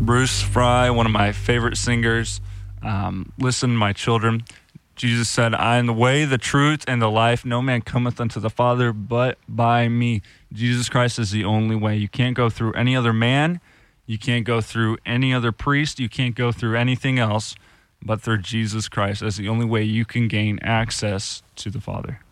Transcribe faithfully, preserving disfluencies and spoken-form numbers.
Bruce Fry, one of my favorite singers. Um, Listen, my children. Jesus said, I am the way, the truth, and the life. No man cometh unto the Father but by me. Jesus Christ is the only way. You can't go through any other man. You can't go through any other priest. You can't go through anything else but through Jesus Christ. That's the only way you can gain access to the Father.